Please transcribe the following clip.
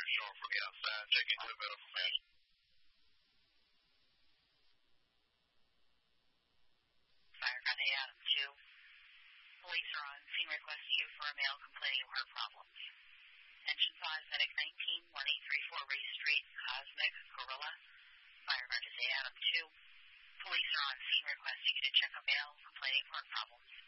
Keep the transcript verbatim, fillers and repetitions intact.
showing from the outside. Check into the medical man. Fire gun A Adam two. Police are on scene requesting you for a male complaining of heart problems. Engine five, Medic nineteen, one eight three four Ray Street, Cosmic, Gorilla. Fire gun is A Adam two. Police are on scene requesting you to check a male complaining of heart problems.